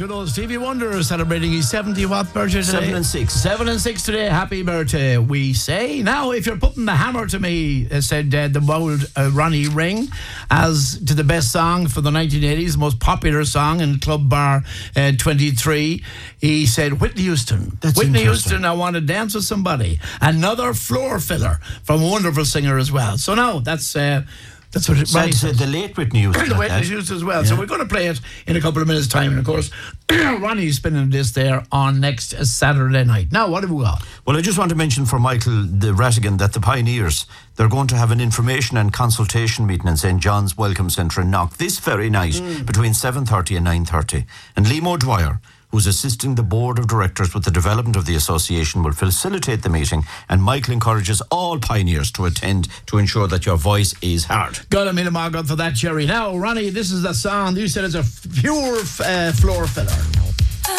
good old Stevie Wonder celebrating his 70 what birthday today? 7 and 6. 7 and 6 today. Happy birthday, we say. Now, if you're putting the hammer to me, said the old Ronnie Ring, as to the best song for the 1980s, most popular song in Club Bar 23, he said, Whitney Houston. That's Whitney interesting. Houston, I Want to Dance with Somebody. Another floor filler from a wonderful singer as well. So now, that's what Ronnie said. The late Whitney Houston. The Whitney Houston as well. Yeah. So we're going to play it in a couple of minutes' time. And of course, Ronnie's spinning this there on next Saturday night. Now, what have we got? Well, I just want to mention for Michael the Rattigan that the Pioneers, they're going to have an information and consultation meeting in St. John's Welcome Centre in Knock this very night between 7:30 and 9:30. And Liam O'Dwyer, who's assisting the board of directors with the development of the association, will facilitate the meeting, and Michael encourages all pioneers to attend to ensure that your voice is heard. Got a million more for that, Jerry. Now, Ronnie, this is the song you said is a pure floor filler.